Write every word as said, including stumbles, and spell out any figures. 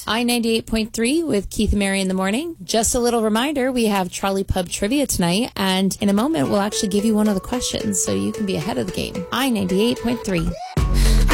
I ninety-eight point three with Keith and Mary in the morning. Just a little reminder, we have Charlie Pub Trivia tonight, and in a moment, we'll actually give you one of the questions so you can be ahead of the game. I ninety-eight point three.